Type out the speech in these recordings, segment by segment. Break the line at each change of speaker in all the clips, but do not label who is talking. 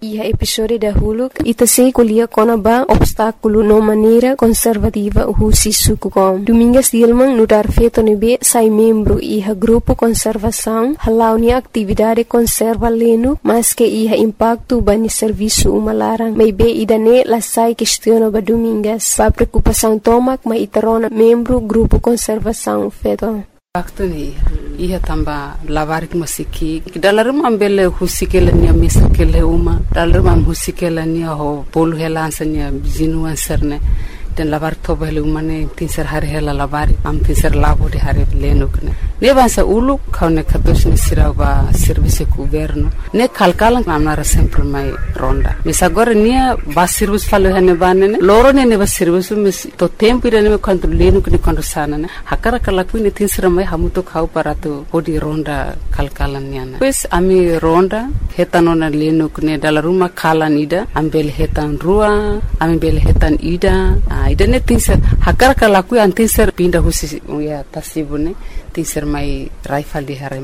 Ia episode dahulu ita sei kuliah kona ba obstáculo no maneira conservativa husi suku kom. Domingas Dilmang nudar feto nebe sai membro iha grupo conservação halau ni atividade conserva leno mas que iha impacto bani serviço umalarang. May be idane lasai questiono ba Domingas. Pa preocupação tomak ma itarona membro grupo conservação feto.
Waktu ni ia tamba lavarik masiki dalam ambele husikela nia misakele uma dalam husikela nia ho polu helansanya bizinuan serne dan lavar tobele umane tinser hari hela lavari am tinser labo de hari lenukne ne bansa ulu kaune katos ni siraba service governo ne kalkalan amnara sempre mai ronda misagora nia ba service falo hene banene loro ne ba service mis to tempo ire ne quanto lenukne quando sana ne hakara kala kuine tinser mai hamuto khau paratu odi ronda kalkalan niana pues ami ronda hetanona lenukne dala ruma kalan ida ambel hetan rua ambel hetan ida idane tinser hakara kala ku antinser pinda husi ya tasibune tinser mai raifal di hare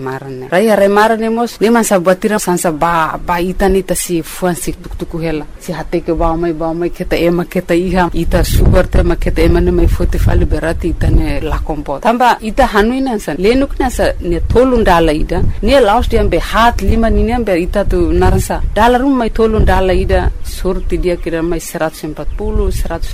marane mos ne masa batira sansa ba itani tasi fuansi tuktuku hela si hate ke ba mai keta ema keta iha ita sugar te maketa ema ne mai fote fali berati itane la kompo tamba ita hanuina san lenukna sa ne tolun dala ida ne last dia be hat lima ni ne be ita tu narasa dala rum mai tolun dala ida surti dia kira mai 140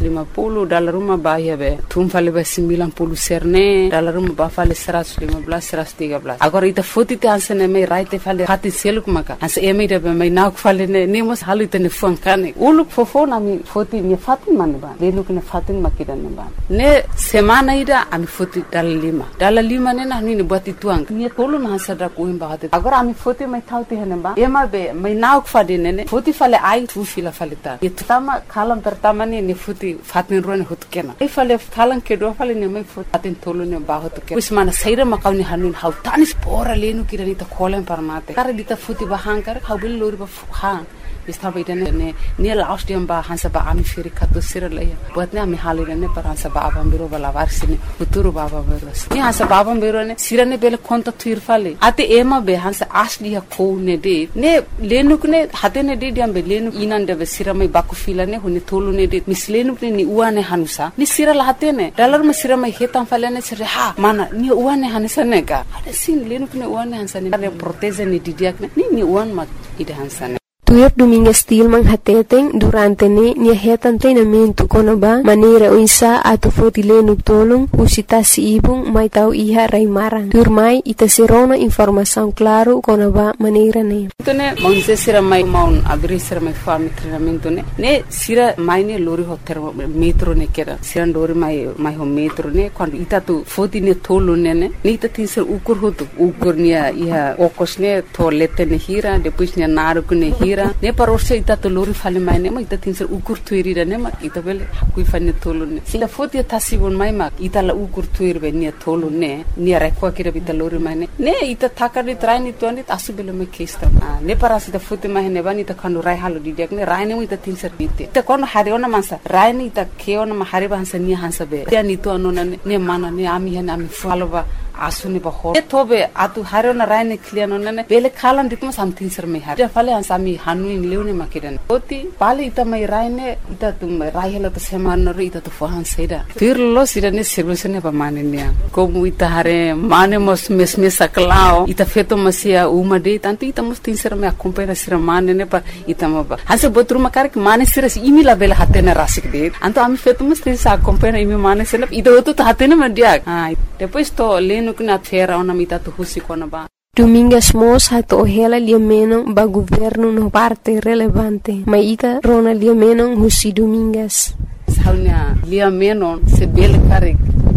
150 dala ruma ba ya be tum fali be 90 serne dala ruma ba fali 115 113 agora ita fote te ansene mai raite fali hati seluk maka as eme ida be mai nak fali ne mos halu ite ne fuankane uluk fofona mi fote ni fatin man ba lenuk ne fatin makida ne ba ne semana ida ami fote dala lima ne na ni buat ituang ni tolu na sada ko imba hate agora ami fote mai thauti hene ba ema be mai nak fadi ne fote fale ai tu fila fale ta itama kalam pertama ni fote fatin rone hot kena ai fale kalan ke do fale ne mai fote fatin tolu ne ba hot ke usmana saira makawni hanun hau tanis pora lenu kira ni ta kolen parmate kare dita fote ba hankar hau bil lori ba hang Mistava idane ne last dia ba hansa ba ami firi kato sira laya buat ne ami halira ne par hansa ba abam biro bala varsini futuro baba beros ne hansa ba abam biro ne sira ne bele konta tuir fale ate ema be hansa asli ha ko ne de ne lenuk ne hate ne de diam be lenuk inan de sira mai baku fila ne hone tolu ne de mislenuk ne ni uane hanusa ni sira la hate ne dalar ma sira mai hetam fale ne sira ha mana ni uane hanusa ne ka ade sin lenuk ne uane hansa ne proteze ne didiak ne ni uan ma ide hansa ne
Tuir Domingas Dilmang hateteng durante nia hetan treinamento konaba maneira uisa atu foti lenuk tolong usita si ibung mai tau iha raimarang. Tuir mai ita serona informação claro konaba maneira ne.
Tone mangse sira mai maun abri sira mai fami treinamento ne sira mai ne lori hotel metro ne kera sira lori mai ho metro ne quando ita tu foti ne tolu ne ita tinser ukur hotu ukur nia iha okos ne toilette ne hira depois ne naru ne hira ne parorse ita to lori fale mai ne ma ita tinser ukur tuiri ne ma ita bele hakui fane tolu ne sila foti tasibon mai ma ita la ukur tuiri be ne tolu ne rekwa kira bita lori mai ne ita takari traini to ne asubele me kesta ne parasi ita foti mai ne bani ita kanu rai halu didiak ne rai ne ita tinser bite ita kono hariona mansa rai ne ita keona ma hariba hansa ni hansa be ya ni to anona ne mana ne ami faloba asuni ba ho tobe atu harona raine kliano ne bele khalan ditma something sir me har fale ansami hanuin leune makidan oti pale ita mai raine ita tum raihela to seman ri ita to fahan seida tirlo sirane solution ba manenia komu ita hare mane mos mesme saklao ita feto masia umade tanti ita mos tin sir me accompagna sir mane ne pa ita ma ba hanse botru makar ke mane sir imila bele hatena rasik de anto ami feto mos tin sa accompagna imi mane sir ita to hatena media depois to nukna fera ona mita tu husi kona ba
Domingas mos hato ohela liameno ba governo no parte relevante maita rona liameno husi Domingas
saunya liameno se bele karik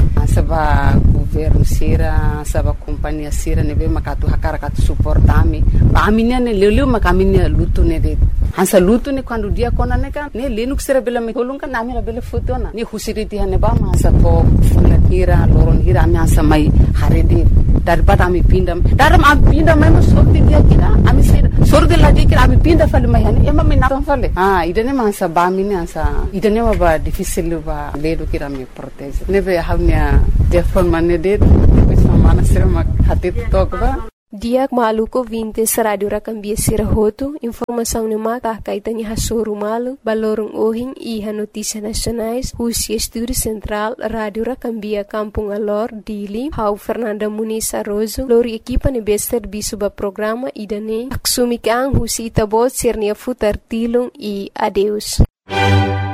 saba governo sira saba companhia sira nebe makatu hakara katu suportami ba aminia ne leleu makaminia lutu ne de hansa lutu ne quando dia kona ne ka ne lenuk sira bela me holunga nami la bela fotona ne husiriti hane ba ma sa to fulla hira loron hira ami hansa mai harede daripada ami pindam daram ami pindam mai sorti dia kira ami sira sorti la dia kira ami pinda fale mai hani ema me na fale idene ma hansa ba mini hansa idene ma ba difficile ba ledo kira me protege nebe havnia telefon mane de bisa mana sira mak hati tok ba
Dia maluco 20 Rádio Rakambia Sirahoto, informação no mata kaitani hasoro malu, balorong ohing iha notícias nacionais, Rússia Estúdio Central, Rádio Rakambia Kampung Alor, Dili, Hau Fernanda Muniz Arrozo, lori equipa nebe serviço ba programa idane, aksumi kang Rússia itabot sernia futar tilung e adeus.